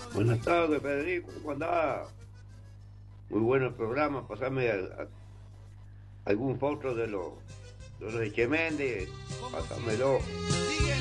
Buenas tardes, Federico, ¿cómo andás? Muy bueno el programa, pasame algún foto de los Echemendes, pásamelo.